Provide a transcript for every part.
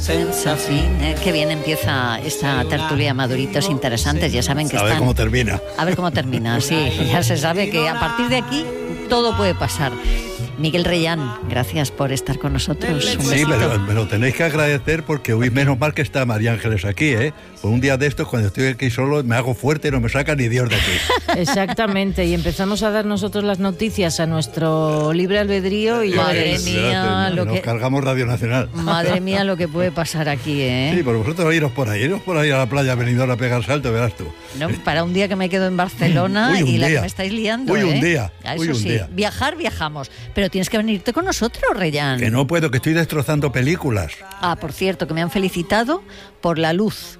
Qué bien empieza esta tertulia de maduritos interesantes. Ya saben que están... A ver cómo termina. A ver cómo termina, sí. Ya se sabe que a partir de aquí todo puede pasar. Miguel Reyán, gracias por estar con nosotros. Sí, me lo tenéis que agradecer porque hoy menos mal que está María Ángeles aquí, ¿eh? Pues un día de estos, cuando estoy aquí solo, me hago fuerte y no me saca ni Dios de aquí. Exactamente, y empezamos a dar nosotros las noticias a nuestro libre albedrío y madre mía, nos cargamos Radio Nacional. Madre mía, lo que puede pasar aquí, ¿eh? Sí, por vosotros iros por ahí a la playa Benidorm a pegar salto, verás tú. No, para un día que me quedo en Barcelona y la que me estáis liando, un día. Eso sí, viajar, viajamos. Pero tienes que venirte con nosotros, Reyán. Que no puedo, que estoy destrozando películas. Ah, por cierto, que me han felicitado por La Luz.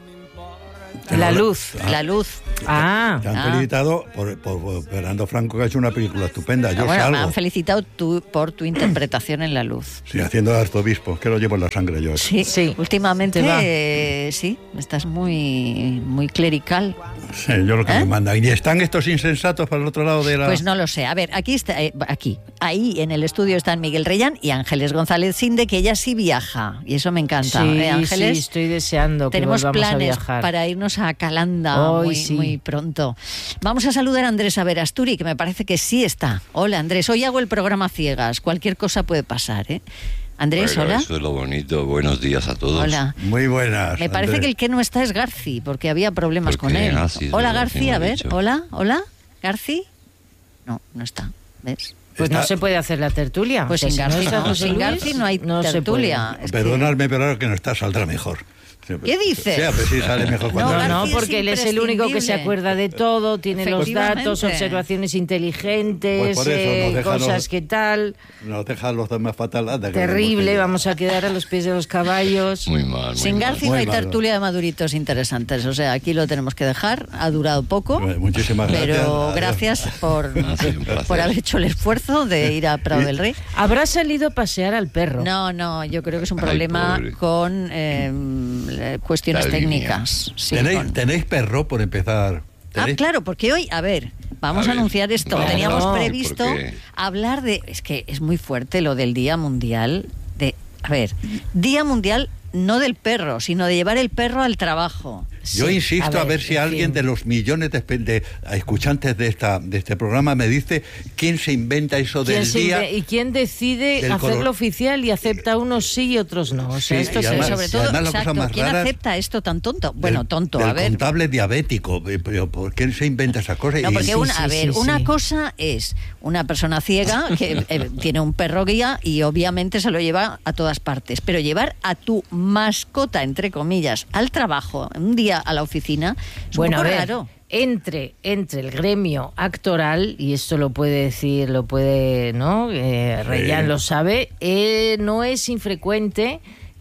La Luz. La Luz. Te han felicitado por Fernando Franco, que ha hecho una película estupenda. Yo salgo. Me han felicitado por tu interpretación en La Luz. Sí, haciendo de arzobispo, que lo llevo en la sangre yo. Sí. Últimamente sí, estás muy clerical. Sí, yo lo que me mandan. ¿Y están estos insensatos para el otro lado de la...? Pues no lo sé. A ver, aquí está, ahí en el estudio están Miguel Reyán y Ángeles González Sinde, que ella sí viaja. Y eso me encanta. Sí, Ángeles, sí, estoy deseando que tenemos volvamos planes a viajar. para irnos a Calanda muy pronto. Vamos a saludar a Andrés Averasturi, que me parece que sí está. Hola, Andrés. Hoy hago el programa ciegas. Cualquier cosa puede pasar, ¿eh? Andrés, bueno, hola. Eso es lo bonito. Buenos días a todos. Hola. Muy buenas. Me parece que el que no está es Garci, porque había problemas con él. Hola, Garci, a ver. Hola. ¿Garci? No está. ¿Ves? Pues no se puede hacer la tertulia. Pues sin Garci no hay tertulia. Perdonadme, pero ahora que no está saldrá mejor. ¿Qué dices? Sí, a ver si sale mejor cuando... No, porque él es el único que se acuerda de todo, tiene los datos, observaciones inteligentes, pues cosas que tal. Nos deja los demás fatal. Terrible, vamos a quedar a los pies de los caballos. Muy mal. Sin Garci no hay tertulia de maduritos interesantes, o sea, aquí lo tenemos que dejar, ha durado poco. Muchísimas gracias. Pero gracias por haber hecho el esfuerzo de ir a Prado del Rey. ¿Habrá salido a pasear al perro? No, yo creo que es un problema con... cuestiones técnicas. Sí, ¿Tenéis perro, por empezar? Claro, porque hoy, vamos a anunciar esto. Teníamos previsto hablar de... Es que es muy fuerte lo del Día Mundial Día Mundial no del perro, sino de llevar el perro al trabajo. Yo insisto a ver si alguien de los millones de escuchantes de este programa me dice quién se inventa eso del día. ¿Y quién decide hacerlo oficial y acepta unos sí y otros no? O sea, esto además, sobre todo, ¿quién acepta esto tan tonto? Bueno, tonto, a ver. El contable diabético, pero ¿por qué se inventa esa cosa? No, porque una cosa es una persona ciega que tiene un perro guía y obviamente se lo lleva a todas partes, pero llevar a tu mascota, entre comillas, al trabajo, un día a la oficina, es un poco raro. Entre el gremio actoral, y esto lo puede decir, ¿no? Reyán lo sabe, no es infrecuente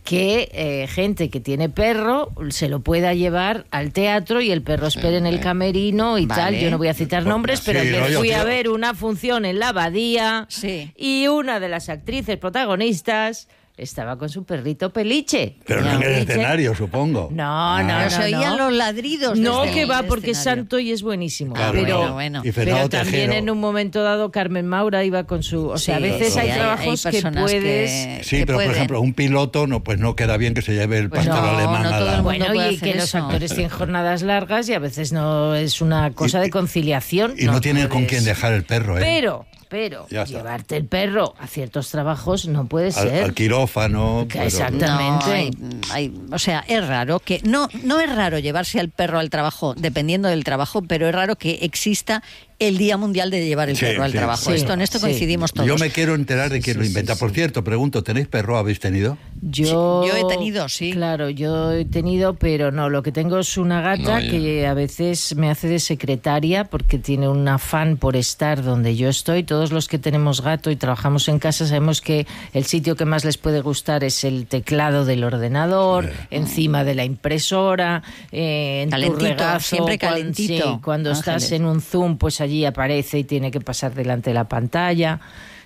que gente que tiene perro se lo pueda llevar al teatro y el perro espere en el camerino y tal. Yo no voy a citar nombres, pero fui a ver una función en la Abadía y una de las actrices protagonistas estaba con su perrito Peliche. Pero no en el escenario, supongo. No. Se oían los ladridos. No, que va, porque es santo y es buenísimo. Claro, pero también en un momento dado Carmen Maura iba con su... O sea, a veces hay trabajos que puedes... Pero por ejemplo, un piloto no queda bien que se lleve el pastor alemán a la... Bueno, y que los actores tienen jornadas largas y a veces no es una cosa de conciliación. Y no tienen con quién dejar el perro, Pero llevarte el perro a ciertos trabajos no puede ser. Al quirófano. Exactamente. O sea, es raro que... No es raro llevarse al perro al trabajo, dependiendo del trabajo, pero es raro que exista el Día Mundial de llevar el perro al trabajo. En esto coincidimos todos. Yo me quiero enterar de quién lo inventa. Por cierto, pregunto, ¿tenéis perro? ¿Habéis tenido? Yo he tenido, sí. Claro, yo he tenido, pero no. Lo que tengo es una gata que a veces me hace de secretaria porque tiene un afán por estar donde yo estoy. Todos los que tenemos gato y trabajamos en casa sabemos que el sitio que más les puede gustar es el teclado del ordenador, encima de la impresora, en calentito, tu regazo, siempre calentito. Cuando estás en un Zoom, pues allí aparece y tiene que pasar delante de la pantalla.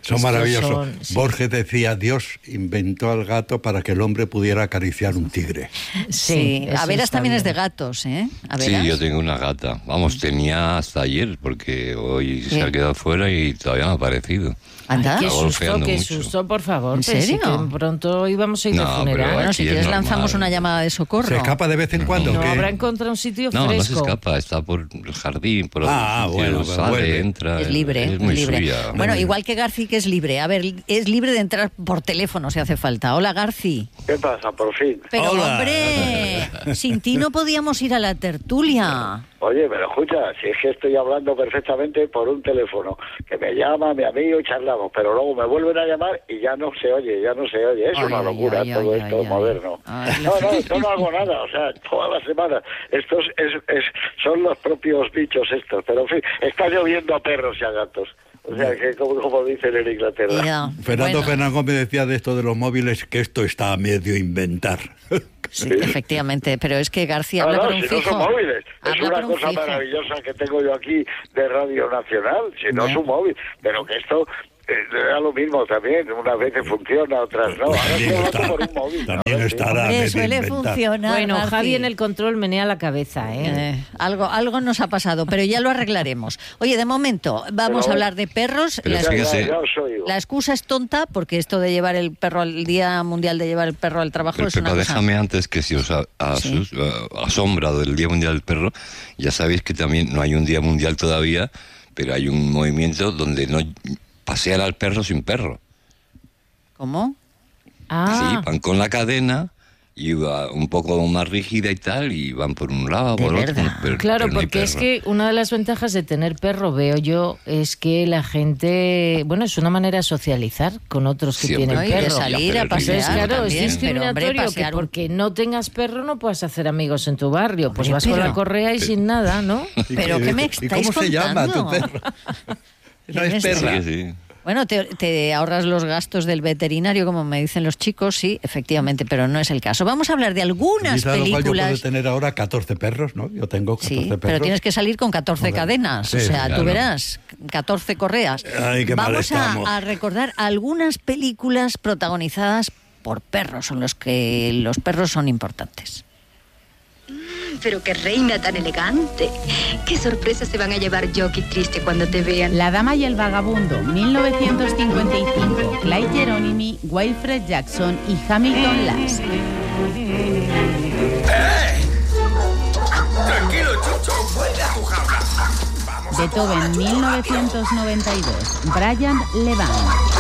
Son maravillosos. Sí. Borges decía, Dios inventó al gato para que el hombre pudiera acariciar un tigre. Sí, eso Averas está también bien. es de gatos, ¿eh? Sí, ¿Averas? yo tengo una gata. Vamos, tenía hasta ayer, porque hoy se ha quedado fuera y todavía no ha aparecido. Anda. Qué Está susto, golpeando qué mucho. susto, por favor. ¿En Pensé serio? que pronto íbamos a ir No, de funeral. pero Bueno, aquí si es quieres normal. lanzamos una llamada de socorro. ¿Se escapa de vez en cuando? No o qué? habrá encontrado un sitio No, no se fresco. escapa, está por el jardín, por bueno, pues sale, vuelve. entra. Es libre, es muy libre. suya. Bueno, igual que Garci, que es libre. A ver, es libre de entrar por teléfono si hace falta. Hola, Garci. ¿Qué pasa, por fin? Pero, Hola. hombre, sin ti no podíamos ir a la tertulia. Oye, pero escucha, si es que estoy hablando perfectamente por un teléfono, que me llama mi amigo y charlamos, pero luego me vuelven a llamar y ya no se oye. Es Ay, una ay, locura ay, todo ay, esto ay, moderno. ay. Yo no hago nada, o sea, todas las semanas. Estos son los propios bichos estos, pero en fin, está lloviendo a perros y a gatos. O sea, que como dicen en Inglaterra. Ya, Fernando bueno, Fernán Gómez decía de esto de los móviles que esto está a medio inventar. sí, efectivamente, pero es que García habla No, por un si fijo. no son móviles. Es Habla una por un cosa fijo. maravillosa que tengo yo aquí de Radio Nacional, si no es un móvil. Pero que esto era lo mismo también. Unas veces funciona, otras no. Ahora estoy hablando por un móvil. También ¿no? estará a Hombre, medio suele inventar. funcionar. Bueno, Garci. Javi en el control menea la cabeza, ¿eh? Algo nos ha pasado, pero ya lo arreglaremos. Oye, de momento, vamos Pero a hablar de perros. Pero La, fíjese- Ya os oigo. la excusa es tonta, porque esto de llevar el perro al Día Mundial de llevar el perro al trabajo Pero, es una Pepa, cosa... déjame antes que si os Sí. asombra del Día Mundial del Perro, ya sabéis que también no hay un Día Mundial todavía, pero hay un movimiento donde no pasear al perro sin perro. ¿Cómo? Ah, Sí, van con la cadena y va un poco más rígida y tal, y van por un lado, De por otro. verdad. claro, pero no hay porque es perro. que una de las ventajas de tener perro, veo yo, es que la gente, bueno, es una manera de socializar con otros que Sí, tienen hombre, ¿no? Y de perro. salir a Pero Entonces, pasear claro, también. es Pero, hombre, discriminatorio que pasear un- porque no tengas perro no puedas hacer amigos en tu barrio. Pues Hombre, vas con pero- la correa y sin nada, ¿no? ¿Pero qué me ¿Y estáis cómo se llama tu contando? perro? No ¿Qué es me perra. Sí, sí. Bueno, te ahorras los gastos del veterinario, como me dicen los chicos, sí, efectivamente, pero no es el caso. Vamos a hablar de algunas Quizá lo cual yo puedo películas... tener ahora 14 perros, ¿no? Yo tengo 14 Sí, perros. pero tienes que salir con 14 Joder. cadenas, o Sí, sea, claro. tú verás, 14 correas. Ay, qué mal Vamos estamos. a recordar algunas películas protagonizadas por perros, en los que los perros son importantes. Pero qué reina tan elegante. Qué sorpresa se van a llevar Jock y Triste cuando te vean. La Dama y el Vagabundo, 1955. Clyde Geronimi, Wilfred Jackson y Hamilton Lass. Tranquilo, Chucho, vuelve a tu jaula. Vamos Beethoven, 1992. Brian Levant.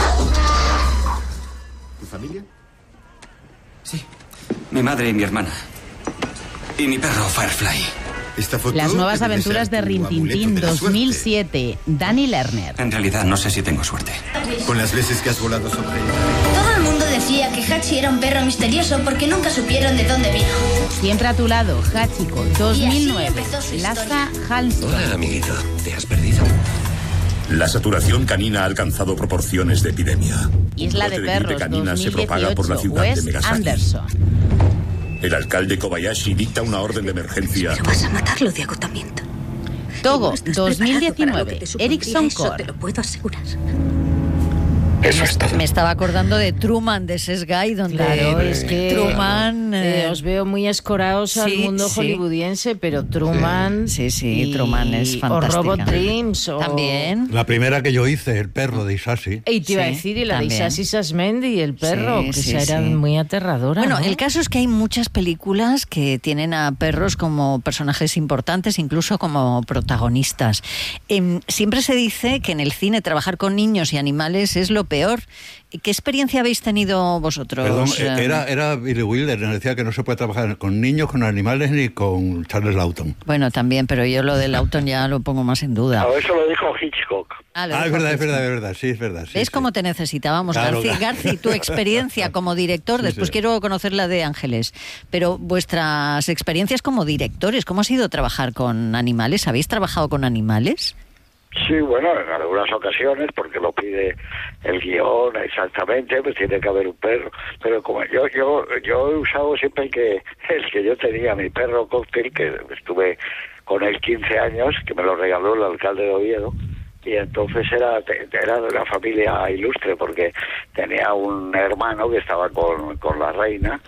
¿Tu familia? Sí, mi madre y mi hermana. Y mi perro Firefly. Esta foto Las nuevas debe aventuras ser de tu amuleto Rintintín, de la suerte. 2007. Danny Lerner. En realidad no sé si tengo suerte. Con las veces que has volado sobre ella. Todo el mundo decía que Hachi era un perro misterioso porque nunca supieron de dónde vino. Siempre a tu lado, Hachiko, 2009. empezó su Laza Halston. Hola, amiguito. ¿Te has perdido? La saturación canina ha alcanzado proporciones de epidemia. Isla de El brote Perros, gripe canina se propaga por la 2018. ciudad de Wes Megasaki. Anderson. El alcalde Kobayashi dicta una orden de emergencia. Pero vas a matarlo de agotamiento. Togo, No estás preparado para lo 2019. que te supondría Erickson eso, Core. te lo puedo asegurar. Eso es todo. Me estaba acordando de Truman, de Sesgay, donde Claro, es que Truman... os veo muy escorados al sí, mundo sí. hollywoodiense, pero Truman... Sí, sí, Truman es O fantástica. Robot Dreams, o... También. La primera que yo hice, El perro de Isashi. Y te iba a Sí, decir, y la también. de Isashi Sasmendi y el perro, Sí, que sí, esa era sí. muy aterradora. Bueno, ¿no? el caso es que hay muchas películas que tienen a perros como personajes importantes, incluso como protagonistas. Siempre se dice que en el cine trabajar con niños y animales es lo peor. ¿Qué experiencia habéis tenido vosotros? Perdón, era Billy Wilder, nos decía que no se puede trabajar con niños, con animales ni con Charles Lawton. Bueno, también, pero yo lo de Lawton ya lo pongo más en duda. No, eso lo dijo Hitchcock. Lo Es dijo verdad, es Hitchcock. verdad, es verdad, sí, es verdad. Sí, ¿Ves sí. cómo te necesitábamos, Claro, Garci? claro. Garci, tu experiencia como director, Sí, después sí. quiero conocer la de Ángeles, pero vuestras experiencias como directores, ¿cómo ha sido trabajar con animales? ¿Habéis trabajado con animales? Sí, bueno, en algunas ocasiones, porque lo pide el guión exactamente, pues tiene que haber un perro. Pero como yo he usado siempre el que yo tenía, mi perro Cóctel, que estuve con él 15 años, que me lo regaló el alcalde de Oviedo, y entonces era de una familia ilustre, porque tenía un hermano que estaba con la reina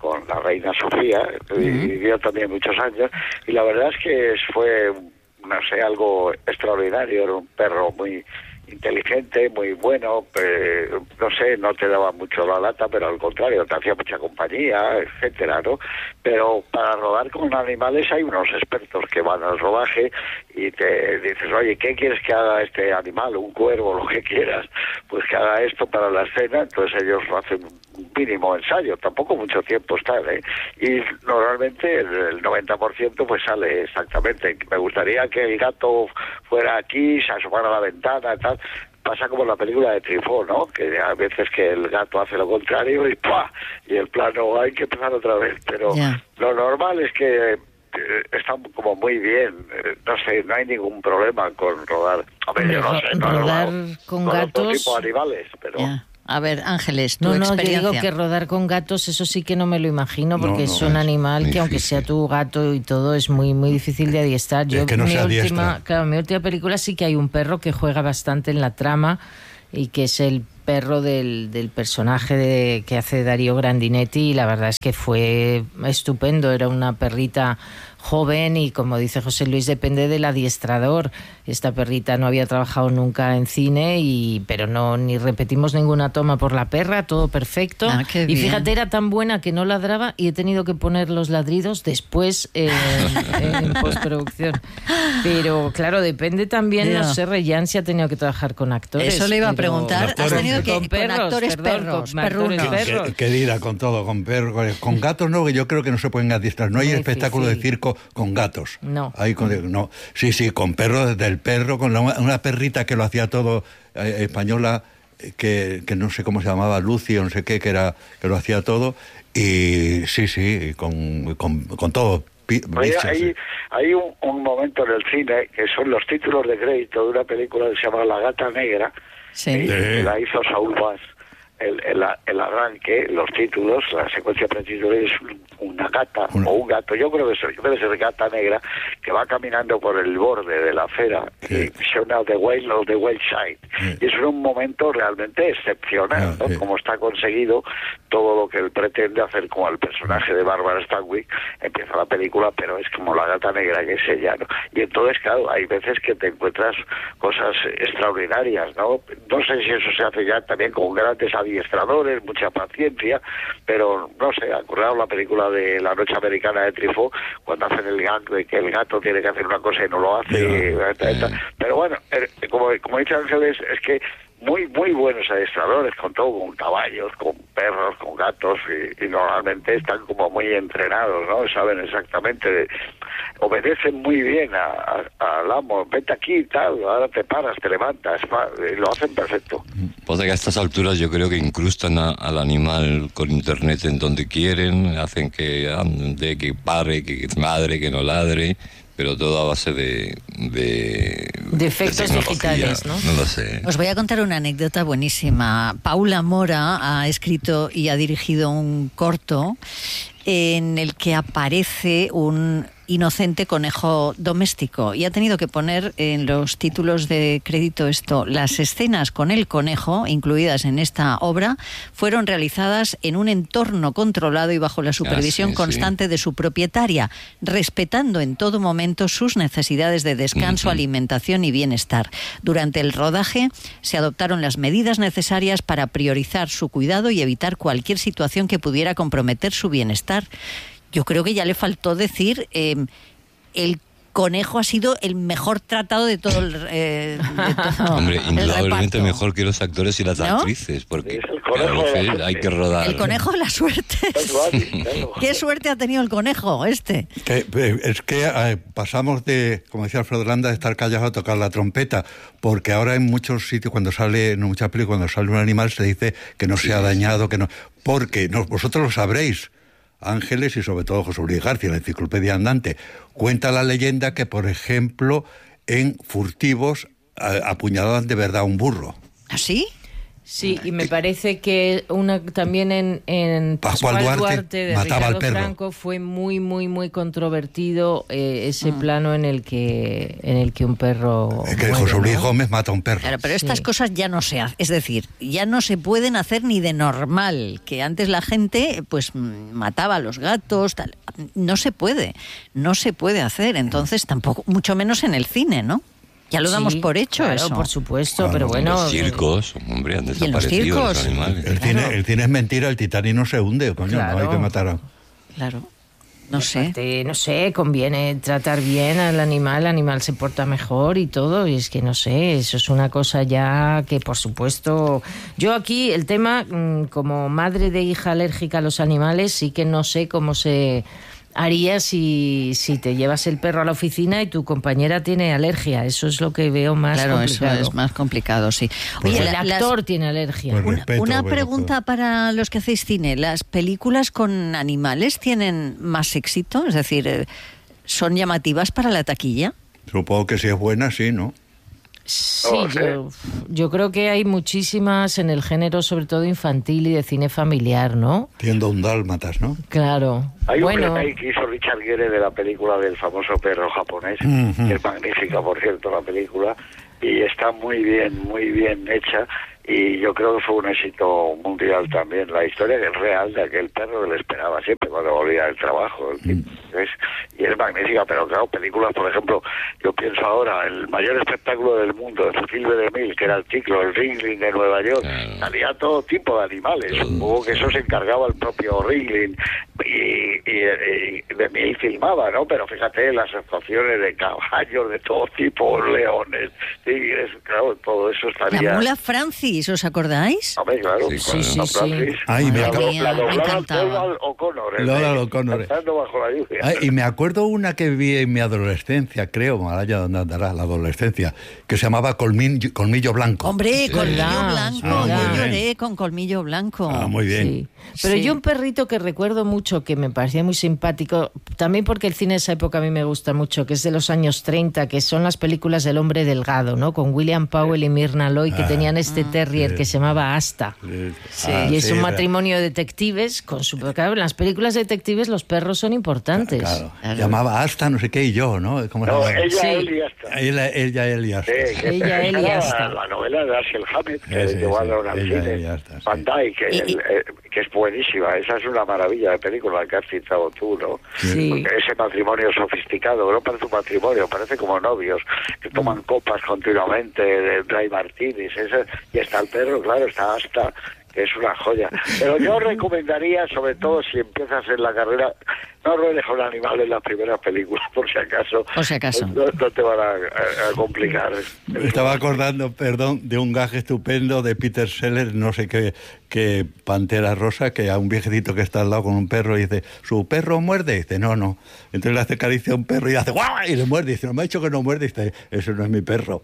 Sofía, vivió también muchos años, y la verdad es que fue, no sé, algo extraordinario. Era un perro muy inteligente, muy bueno, no sé, no te daba mucho la lata, pero al contrario, te hacía mucha compañía, etcétera, ¿no? Pero para rodar con animales hay unos expertos que van al rodaje y te dices, oye, ¿qué quieres que haga este animal? Un cuervo, lo que quieras, pues que haga esto para la escena. Entonces ellos hacen un mínimo ensayo, tampoco mucho tiempo está, ¿eh? Y normalmente el 90% pues sale exactamente. Me gustaría que el gato fuera aquí, se asomara a la ventana y tal. Pasa como en la película de Truffaut, ¿no? Que a veces que el gato hace lo contrario y ¡pua! Y el plano hay que empezar otra vez. Pero lo normal es que está como muy bien. No sé, no hay ningún problema con rodar. A ver, yo no sé, rodar con gatos. Otro tipo de animales, pero. A ver, Ángeles, tu yo experiencia. digo que rodar con gatos, eso sí que no me lo imagino, porque es un animal que, aunque sea tu gato y todo, es muy muy difícil de adiestrar. Es que no se adiestra. Mi última película sí que hay un perro que juega bastante en la trama, y que es el perro del personaje que hace Darío Grandinetti, y la verdad es que fue estupendo. Era una perrita joven y, como dice José Luis, depende del adiestrador. Esta perrita no había trabajado nunca en cine, pero ni repetimos ninguna toma por la perra, todo perfecto. Y fíjate, era tan buena que no ladraba y he tenido que poner los ladridos después en postproducción. Pero claro, depende también, no sé, Reyán si ha tenido que trabajar con actores. Eso le iba a preguntar. ¿Has tenido que con perros, con actores perrunos? ¿Qué dirá con todo? Con perros, con gatos no, que yo creo que no se pueden adiestrar. No hay espectáculo de circo con gatos. No. No. Sí, con perros, desde el perro, con una perrita que lo hacía todo, española, que no sé cómo se llamaba, Lucy o no sé qué, que lo hacía todo. Y sí, con todo. Hay un momento en el cine que son los títulos de crédito de una película que se llama La Gata Negra. Sí. La hizo Saúl Bass. El arranque, los títulos, la secuencia pretitular es una gata o un gato. Yo creo que debe ser gata negra que va caminando por el borde de la acera, shown out the wild side. Y es un momento realmente excepcional, ¿no? Como está conseguido todo lo que él pretende hacer con el personaje de Barbara Stanwyck. Empieza la película, pero es como la gata negra, que es ella, ¿no? Y entonces, claro, hay veces que te encuentras cosas extraordinarias, ¿no? No sé si eso se hace ya también con grandes adiestradores, mucha paciencia, pero no sé, acordado la película de La Noche Americana de Truffaut, cuando hacen el gag de que el gato tiene que hacer una cosa y no lo hace, pero bueno, como dice Ángeles, es que muy buenos adiestradores, con todo, con caballos, con perros, con gatos, y normalmente están como muy entrenados, ¿no? Saben exactamente, obedecen muy bien al amo, vete aquí y tal, ahora te paras, te levantas, y lo hacen perfecto. Pues a estas alturas yo creo que incrustan al animal con internet en donde quieren, hacen que ande, que pare, que ladre, que no ladre, pero todo a base de efectos digitales, ¿no? No lo sé. Os voy a contar una anécdota buenísima. Paula Mora ha escrito y ha dirigido un corto en el que aparece un inocente conejo doméstico, y ha tenido que poner en los títulos de crédito esto: las escenas con el conejo incluidas en esta obra fueron realizadas en un entorno controlado y bajo la supervisión constante de su propietaria, respetando en todo momento sus necesidades de descanso, alimentación y bienestar. Durante el rodaje se adoptaron las medidas necesarias para priorizar su cuidado y evitar cualquier situación que pudiera comprometer su bienestar. Yo creo que ya le faltó decir el conejo ha sido el mejor tratado de todo el Hombre, indudablemente reparto. Mejor que los actores y las actrices, porque hay que rodar. El conejo de la suerte. ¿Qué suerte ha tenido el conejo este? Es que pasamos de, como decía Alfredo Landa, de estar callados a tocar la trompeta, porque ahora en muchos sitios, en muchas películas, cuando sale un animal se dice que no se ha dañado, que no, porque vosotros lo sabréis, Ángeles, y sobre todo José Luis García, la enciclopedia andante, cuenta la leyenda que, por ejemplo, en Furtivos apuñalaban de verdad a un burro. ¿Ah, sí? Sí, y me parece que también en Pascual Duarte de mataba Ricardo al perro. Franco fue muy, muy, muy controvertido ese plano en el que un perro Es que muere, José Luis ¿no? Gómez mata a un perro. Claro, pero estas cosas ya no se hacen, es decir, ya no se pueden hacer ni de normal, que antes la gente pues mataba a los gatos, tal. No se puede hacer, entonces tampoco, mucho menos en el cine, ¿no? Ya lo damos por hecho, claro, eso. por supuesto, pero bueno... Los circos, hombre, han en los desaparecido circos. los animales. El cine es mentira, el Titanic no se hunde, coño, Claro. no hay que matar a... Claro. No sé. Aparte, no sé, conviene tratar bien al animal, el animal se porta mejor y todo, y es que no sé, eso es una cosa ya que por supuesto... Yo aquí el tema, como madre de hija alérgica a los animales, sí que no sé cómo se haría si te llevas el perro a la oficina y tu compañera tiene alergia, eso es lo que veo más complicado. Eso es más complicado, sí. Oye, el actor tiene alergia. Una pregunta para los que hacéis cine. ¿Las películas con animales tienen más éxito? Es decir, ¿son llamativas para la taquilla? Supongo que si es buena, sí, ¿no? Sí, yo creo que hay muchísimas en el género, sobre todo infantil y de cine familiar, ¿no? Tiendo un dálmatas, ¿no? Claro. Hay un Bueno, remake que hizo Richard Gere de la película del famoso perro japonés, que es magnífica, por cierto, la película, y está muy bien hecha, y yo creo que fue un éxito mundial también. La historia es real de aquel perro que le esperaba siempre cuando volvía del trabajo. Y es magnífica, pero claro, películas, por ejemplo, yo pienso ahora, el mayor espectáculo del mundo, el Silver de Mil, que era el ciclo, el Ringling de Nueva York, salía todo tipo de animales. Supongo que eso se encargaba el propio Ringling, y de Mil filmaba, ¿no? Pero fíjate, las actuaciones de caballos de todo tipo, leones, tigres, claro, todo eso estaría... La mula Francis, ¿os acordáis? Hombre, claro. Sí. Ay, me La acuerdo. doblaba Lola O'Connor. Lola O'Connor. Cantando bajo la lluvia. Ay, y me acuerdo una que vi en mi adolescencia, creo, Malaya, ¿dónde andará la adolescencia? Que se llamaba Colmillo Blanco. Hombre, Colmillo ¿verdad? Blanco. Sí. Yo lloré con Colmillo Blanco. Ah, muy bien. Sí. Pero yo un perrito que recuerdo mucho, que me parecía muy simpático, también porque el cine de esa época a mí me gusta mucho, que es de los años 30, que son las películas del hombre delgado, ¿no? Con William Powell y Myrna Loy, que tenían este terrier que se llamaba Asta. Y es un matrimonio de detectives con su... Claro, en las películas detectives los perros son importantes. Claro. Llamaba Asta, no sé qué, y yo, ¿no? ¿Cómo se No, llama? ella, él y Asta. Ella, él y Asta. Ella, él y Asta. La novela de Dashiell Hammett, que Sí, llevaron al ella, cine. él y Asta, sí. Van Dyke, que es buenísima. Esa es una maravilla de película que has citado tú, ¿no? Sí. Porque ese matrimonio sofisticado, no parece un matrimonio, parece como novios, que toman copas continuamente, de dry martinis, y está el perro, claro, está Asta, que es una joya. Pero yo recomendaría, sobre todo si empiezas en la carrera, no ruedes con animales en las primeras películas, por si acaso. Por si acaso. No te van a complicar. Me estaba acordando, perdón, de un gaje estupendo de Peter Sellers, no sé qué Pantera Rosa, que a un viejecito que está al lado con un perro y dice, ¿su perro muerde? Y dice, no. Entonces le hace caricia a un perro y hace ¡guau! Y le muerde. Y dice, no me ha dicho que no muerde. Y dice, eso no es mi perro.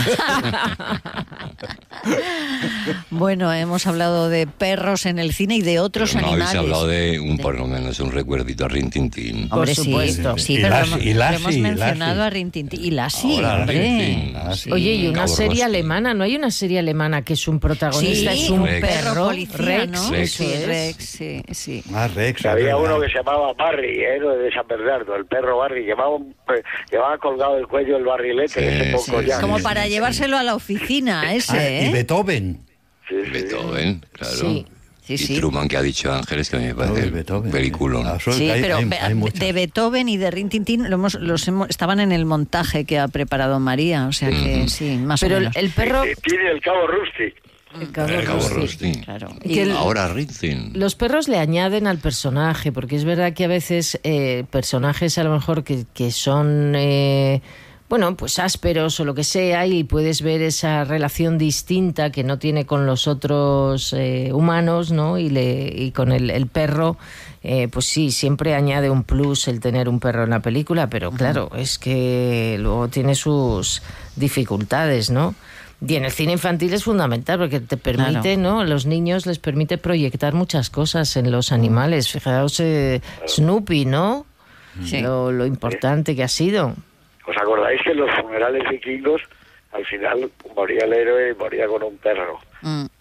Bueno, hemos hablado de perros en el cine y de otros Pero no animales. habéis hablado de por lo menos un recuerdito a Rin Tin Tin. Hombre, Por supuesto. sí, Y pero Lassie, lo hemos Lassie, mencionado Lassie. a Rin Tin Tin. Y Lassie, Ahora, hombre. Rin Tin. Sí. Oye, y una Cabo serie Roski. alemana, ¿no hay una serie alemana que es un protagonista, Sí, es un Rex. perro? policía, Rex, ¿no? Rex. Sí, eso es. Rex, sí. Rex. Que había es verdad. uno que se llamaba Barry, de San Bernardo, el perro Barry, llevaba colgado del cuello el barrilete, ese poco ya. Como para llevárselo a la oficina, ese, Y ¿eh? Beethoven. Beethoven, claro. Sí. Y Sí. Truman, que ha dicho Ángeles, que me parece Beethoven. película. Ah, Sí, hay- pero hay muchas. de Beethoven y de Rin Tin Tin estaban en el montaje que ha preparado María, o sea que sí, más Pero o menos. el perro... Tiene el cabo Rusty. el cabo El Cabo Rusty. Rusty. Claro. Que el- Ahora Rin Tin. Los perros le añaden al personaje, porque es verdad que a veces personajes a lo mejor que son, bueno, pues ásperos o lo que sea, y puedes ver esa relación distinta que no tiene con los otros humanos, ¿no? Y con el perro, pues sí, siempre añade un plus el tener un perro en la película, pero claro, es que luego tiene sus dificultades, ¿no? Y en el cine infantil es fundamental porque te permite, ¿no? A los niños les permite proyectar muchas cosas en los animales. Fijaos, Snoopy, ¿no? Sí. Lo importante que ha sido. ¿Os acordáis que en los funerales vikingos al final moría el héroe y moría con un perro?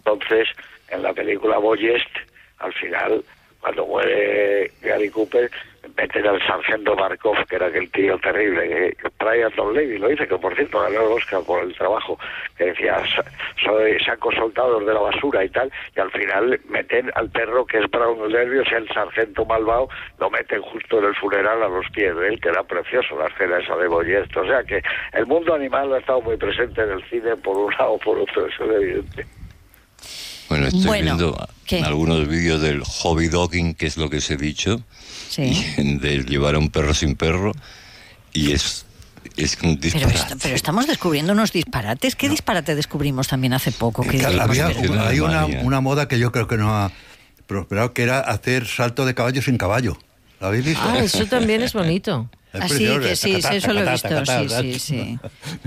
Entonces, en la película Boyest, al final, cuando muere Gary Cooper, meten al sargento Markov, que era aquel tío terrible, que Brian Donlevy lo dice, que por cierto ganó el Oscar por el trabajo, que decía, soy saco soldados de la basura y tal, y al final meten al perro, que es Brown Derby, o sea, el sargento malvado, lo meten justo en el funeral a los pies de él, que era precioso la escena esa de Boyest. O sea que el mundo animal ha estado muy presente en el cine, por un lado o por otro, eso es evidente. Bueno, estoy viendo algunos vídeos del hobby dogging, que es lo que os he dicho, de llevar a un perro sin perro, y es un disparate. Pero estamos descubriendo unos disparates. ¿Qué disparate descubrimos también hace poco? Hay una moda que yo creo que no ha prosperado, que era hacer salto de caballo sin caballo. ¿Lo habéis visto? Eso también es bonito. Así que sí, eso lo he visto, sí.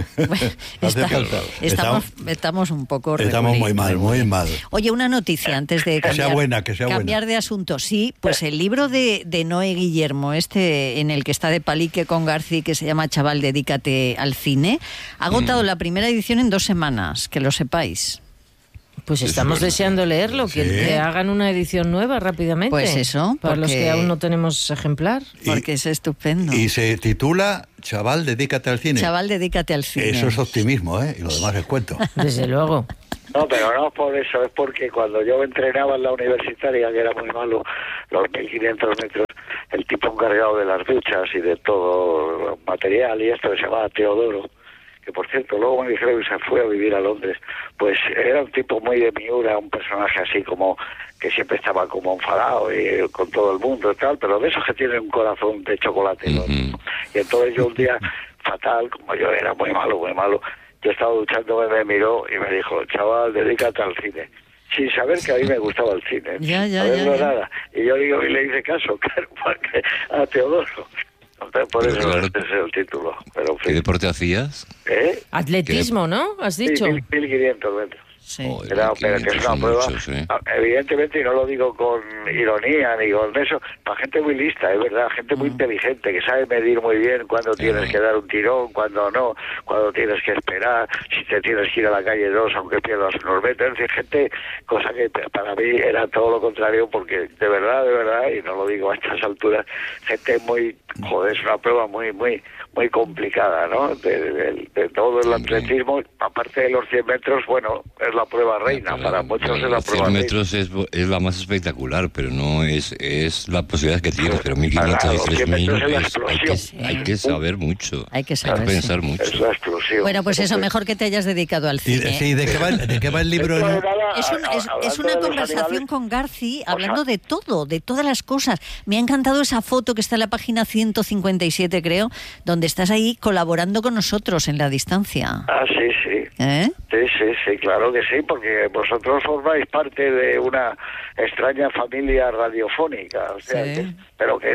Bueno, estamos un poco Estamos muy mal. Oye, una noticia antes de cambiar de asunto. Sí, pues el libro de Noé Guillermo, en el que está de palique con Garci, que se llama Chaval, dedícate al cine, ha agotado la primera edición en 2 semanas, que lo sepáis. Pues estamos deseando leerlo, que hagan una edición nueva rápidamente. Pues eso. Para los que aún no tenemos ejemplar. Porque es estupendo. Y se titula Chaval, dedícate al cine. Chaval, dedícate al cine. Eso es optimismo, ¿eh? Y lo demás es cuento. Desde luego. No, pero no por eso, es porque cuando yo entrenaba en la universitaria, que era muy malo, los 1500 metros, el tipo encargado de las duchas y de todo material y esto, que se llamaba Teodoro, que por cierto luego me dijeron que se fue a vivir a Londres, pues era un tipo muy de Miura, un personaje así como que siempre estaba como enfadado y con todo el mundo y tal, pero de esos que tienen un corazón de chocolate, ¿no? Y entonces yo un día, fatal, como yo era muy malo, yo estaba duchándome, me miró y me dijo, chaval, dedícate al cine. Sin saber que a mí me gustaba el cine, nada. Y yo digo, y le hice caso, claro, a Teodoro. Por eso claro, ese es el título. Pero, en fin. ¿Qué deporte hacías? Atletismo, ¿no? ¿Has dicho? 1500 metros. Sí. Pero que es una prueba, evidentemente, y no lo digo con ironía ni con eso, para gente muy lista, es verdad, gente muy inteligente, que sabe medir muy bien cuándo tienes que dar un tirón, cuándo no, cuándo tienes que esperar, si te tienes que ir a la calle 2 aunque pierdas unos metros, es decir, gente, cosa que para mí era todo lo contrario, porque de verdad, y no lo digo a estas alturas, gente muy, es una prueba muy complicada, ¿no? De todo el atletismo, aparte de los 100 metros, bueno, es la prueba reina, para muchos es la prueba reina. 100 metros es la más espectacular, pero no es la posibilidad que tienes, pero 1500 y 3000 hay que saber mucho. Hay que saber, pensar mucho. Es la explosión. Bueno, pues eso, mejor que te hayas dedicado al cine. Sí, ¿de qué va el libro? Es una conversación con Garci, hablando de todo, de todas las cosas. Me ha encantado esa foto que está en la página 157, creo, donde estás ahí colaborando con nosotros en la distancia. Sí. Sí, claro que sí, porque vosotros formáis parte de una extraña familia radiofónica, o sea, pero que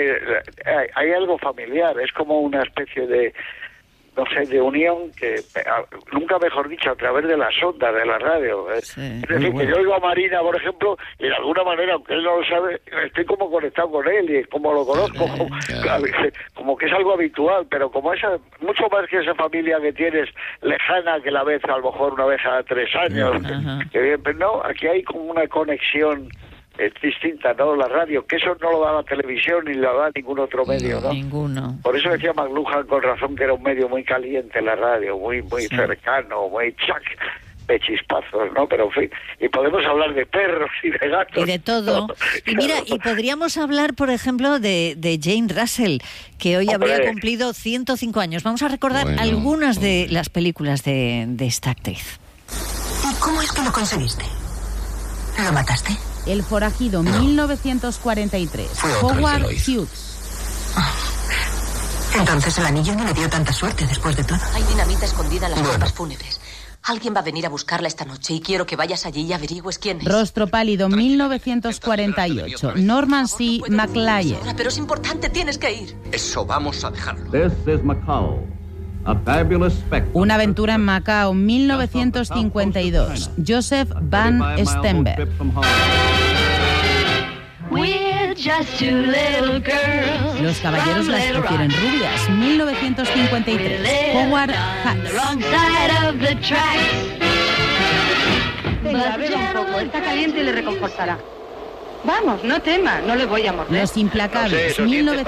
hay algo familiar, es como una especie de, no sé, de unión que, nunca mejor dicho, a través de las ondas de la radio. Es decir, que yo oigo a Marina, por ejemplo, y de alguna manera, aunque él no lo sabe, estoy como conectado con él y como lo conozco, como que es algo habitual, pero como esa, mucho más que esa familia que tienes lejana, que la ves a lo mejor una vez a 3 años, que bien, pero no, aquí hay como una conexión distinta, ¿no? La radio, que eso no lo da la televisión ni lo da ningún otro medio, ¿no? Ninguno. Por eso decía McLuhan con razón que era un medio muy caliente la radio, muy cercano, muy de chispazos, ¿no? Pero en fin, y podemos hablar de perros y de gatos. Y de todo. Y mira, y podríamos hablar, por ejemplo, de Jane Russell, que hoy habría cumplido 105 años. Vamos a recordar algunas de las películas de esta actriz. ¿Y cómo es que lo conseguiste? ¿Lo mataste? El forajido, 1943. Howard Hughes. Entonces el anillo no le dio tanta suerte después de todo. Hay dinamita escondida en las tropas fúnebres. Alguien va a venir a buscarla esta noche y quiero que vayas allí y averigües quién es. Rostro pálido, 1948. Norman C. McLeod. Pero es importante, tienes que ir. Eso vamos a dejarlo. This is Macau. Una aventura en Macao, 1952. Joseph Van Stenberg. Los caballeros las prefieren rubias, 1953. Howard Hughes. Venga, beba un poco. Está caliente y le reconfortará. Vamos, no tema, no le voy a morder. Los Implacables,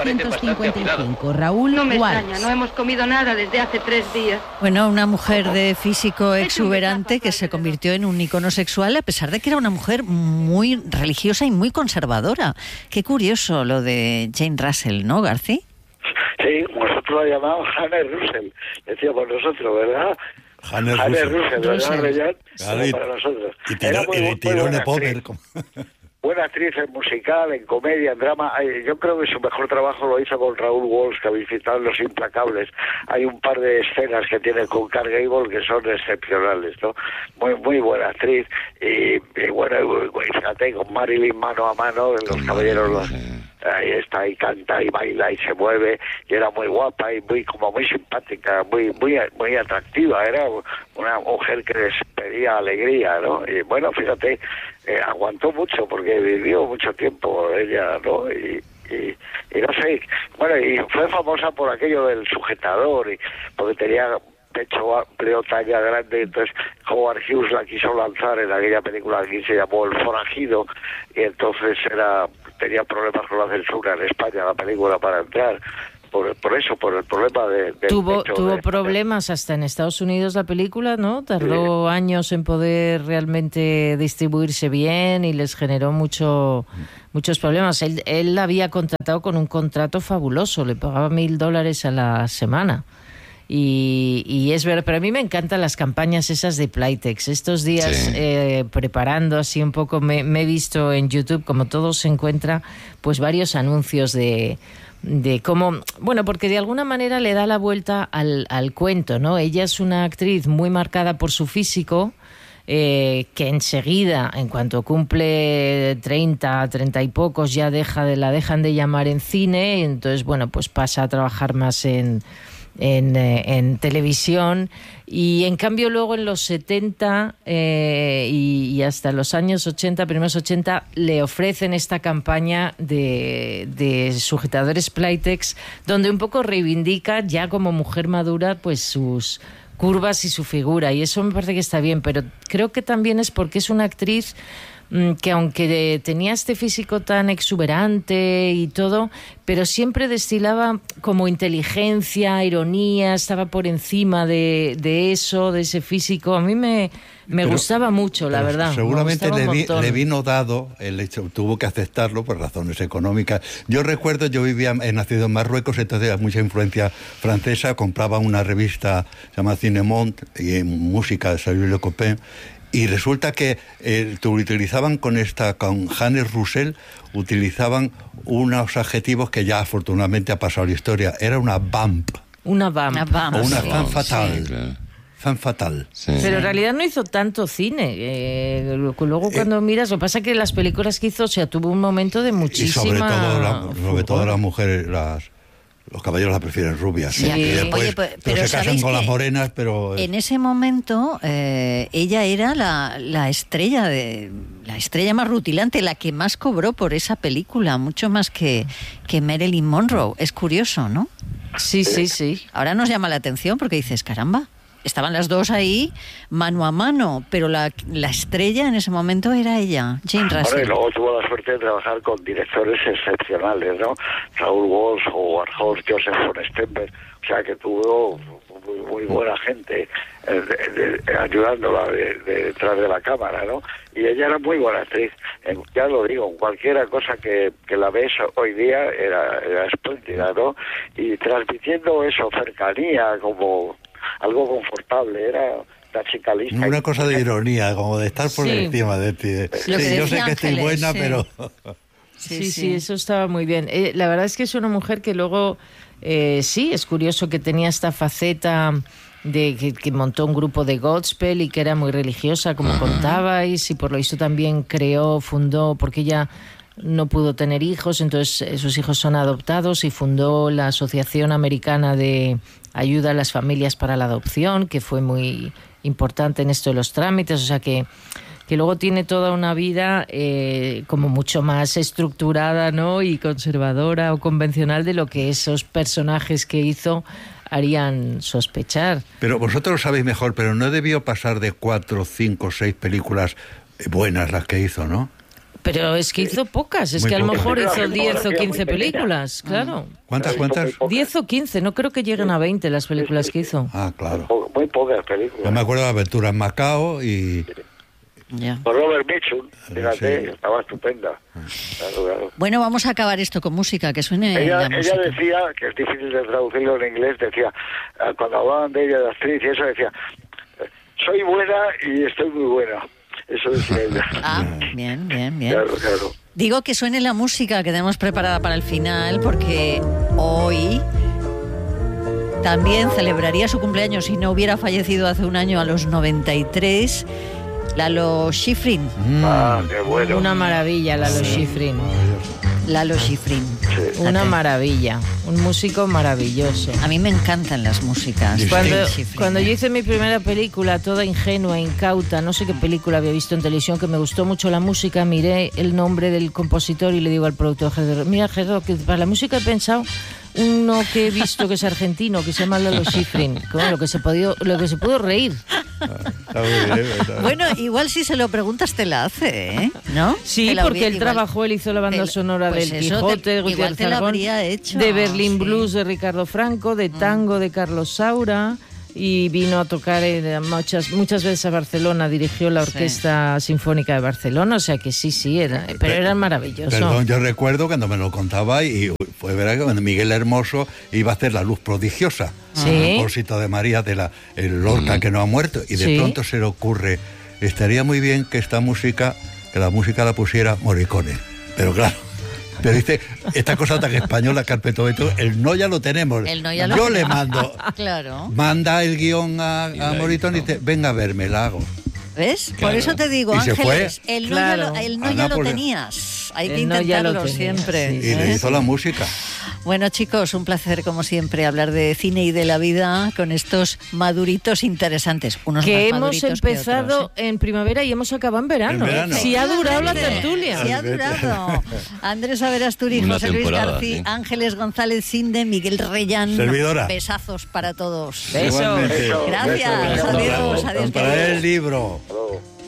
1955. Raúl No me Walsh. extraña, no hemos comido nada desde hace 3 días. Bueno, una mujer de físico exuberante que se convirtió en un icono sexual a pesar de que era una mujer muy religiosa y muy conservadora. Qué curioso lo de Jane Russell, ¿no, García? Sí, nosotros la llamamos Jane Russell, decíamos nosotros, ¿verdad? Jane Russell, ¿verdad, Reyán? Para nosotros. Y Tirone Power. Buena actriz en musical, en comedia, en drama. Yo creo que su mejor trabajo lo hizo con Raúl Walsh, que habéis citado en Los Implacables. Hay un par de escenas que tiene con Clark Gable que son excepcionales, ¿no? Muy buena actriz. Y bueno, fíjate, con Marilyn mano a mano, en Los Caballeros... Ahí está, y canta, y baila, y se mueve, y era muy guapa, y muy simpática, muy atractiva. Era una mujer que les pedía alegría, ¿no? Y bueno, fíjate, aguantó mucho, porque vivió mucho tiempo ella, ¿no? Y no sé, bueno, y fue famosa por aquello del sujetador, y porque tenía pecho amplio, talla grande. Entonces Howard Hughes la quiso lanzar en aquella película que se llamó El Forajido, y entonces tenía problemas con la censura en España la película para entrar. Por eso, por el problema de tuvo problemas hasta en Estados Unidos la película, ¿no? Tardó años en poder realmente distribuirse bien y les generó muchos problemas. Él la había contratado con un contrato fabuloso, le pagaba $1,000 a la semana. Y es verdad, pero a mí me encantan las campañas esas de Playtex. Estos días, preparando así un poco, me he visto en YouTube, como todo se encuentra, pues varios anuncios de cómo... Bueno, porque de alguna manera le da la vuelta al cuento, ¿no? Ella es una actriz muy marcada por su físico, que enseguida, en cuanto cumple 30 y pocos, ya la dejan de llamar en cine, y entonces, bueno, pues pasa a trabajar más en televisión, y en cambio luego en los 70 y hasta los años 80, primeros 80, le ofrecen esta campaña de sujetadores Playtex, donde un poco reivindica ya como mujer madura pues sus curvas y su figura, y eso me parece que está bien, pero creo que también es porque es una actriz que aunque tenía este físico tan exuberante y todo, pero siempre destilaba como inteligencia, ironía, estaba por encima de eso, de ese físico. A mí me gustaba mucho, la verdad. Seguramente le vino dado el hecho, tuvo que aceptarlo por razones económicas. Yo recuerdo, yo he nacido en Marruecos, entonces había mucha influencia francesa, compraba una revista llamada Cinemonde, y en música, Salut Le Copain, y resulta que utilizaban con Jane Russell, utilizaban unos adjetivos que ya afortunadamente ha pasado la historia. Era una vamp. Una vamp. O una fan fatal. Sí, claro. Fan fatal. Sí. Pero en realidad no hizo tanto cine. Luego cuando miras, lo que pasa es que las películas que hizo, o sea, tuvo un momento de muchísima... Y sobre todo las mujeres, los caballeros la prefieren rubias. Sí. Después, pero se casan con las morenas, pero... En ese momento ella era la estrella más rutilante, la que más cobró por esa película, mucho más que Marilyn Monroe. Es curioso, ¿no? Sí. Ahora nos llama la atención porque dices, caramba, estaban las dos ahí mano a mano, pero la estrella en ese momento era ella, Jane Russell. Bueno, y luego tuvo la suerte de trabajar con directores excepcionales, ¿no? Raúl Walsh, Howard Hawks, Joseph von Sternberg, o sea que tuvo muy buena gente ayudándola detrás de la cámara, ¿no? Y ella era muy buena actriz, ya lo digo, en cualquier cosa que la ves hoy día era espléndida, ¿no? Y transmitiendo eso, cercanía, como algo confortable, era la chica lista. Una cosa de ironía, como de estar por encima de ti. Yo sé que estoy buena, pero... Sí, eso estaba muy bien. La verdad es que es una mujer que luego, es curioso que tenía esta faceta de que montó un grupo de gospel y que era muy religiosa, como contabais, y por lo visto también fundó, porque ella no pudo tener hijos, entonces sus hijos son adoptados, y fundó la Asociación Americana de Ayuda a las Familias para la Adopción, que fue muy importante en esto de los trámites, o sea que luego tiene toda una vida como mucho más estructurada, ¿no? Y conservadora o convencional de lo que esos personajes que hizo harían sospechar. Pero vosotros lo sabéis mejor, pero no debió pasar de 4, 5, 6 películas buenas las que hizo, ¿no? Pero es que hizo pocas, es Muy que a lo pocas. mejor hizo 10 o 15 películas, claro. ¿Cuántas? 10 o 15, no creo que lleguen a 20 las películas que hizo. Ah, claro. Muy pocas películas. Yo me acuerdo de Aventura en Macao y... Con Robert Mitchum, fíjate, estaba estupenda. Claro. Bueno, vamos a acabar esto con música, que suene ella la música. decía, que es difícil de traducirlo en inglés, decía, cuando hablaban de ella de actriz y eso, decía, soy buena y estoy muy buena. Eso decía ella. Ah, bien. Claro. Digo que suene la música que tenemos preparada para el final, porque hoy también celebraría su cumpleaños, si no hubiera fallecido hace un año, a los 93, Lalo Schifrin. Qué bueno. Una maravilla, Lalo Schifrin. Lalo Schifrin. Una maravilla, un músico maravilloso. A mí me encantan las músicas. Cuando yo hice mi primera película, toda ingenua, incauta, no sé qué película había visto en televisión, que me gustó mucho la música, miré el nombre del compositor y le digo al productor, mira, Gerardo, que para la música he pensado uno que he visto que es argentino, que se llama Lalo Schifrin, lo que se pudo reír. Bueno, igual si se lo preguntas te la hace, ¿no? Sí, porque él trabajó, él hizo la banda sonora del Quijote, de Gutiérrez Aragón, de Berlín Blues de Ricardo Franco, de Tango de Carlos Saura, y vino a tocar muchas veces a Barcelona, dirigió la Orquesta Sinfónica de Barcelona, o sea que sí, pero era maravilloso. Perdón, yo recuerdo cuando me lo contaba y fue verdad que cuando Miguel Hermoso iba a hacer La Luz Prodigiosa, a propósito de María de el Lorca que no ha muerto, y de pronto se le ocurre, estaría muy bien que la música la pusiera Morricone, pero claro. Pero dice, esta cosa tan española, Carpeto Beto, el no ya lo tenemos. Yo le mando. Claro. Manda el guión a Morricone y dice, venga a verme, la hago. ¿Ves? Claro. Por eso te digo, Ángeles, el no ya lo tenías. Hay que intentarlo siempre. Sí, y le hizo la música. Bueno, chicos, un placer, como siempre, hablar de cine y de la vida con estos maduritos interesantes. Unos que más hemos empezado que otros, en primavera y hemos acabado en verano. Sí, ha durado la tertulia. Sí, ha durado. Andrés Averasturi, José Luis García, sí. Ángeles González Sinde, Miguel Reyán. Servidora. Besazos para todos. Besos. Gracias. Adiós. Para el libro.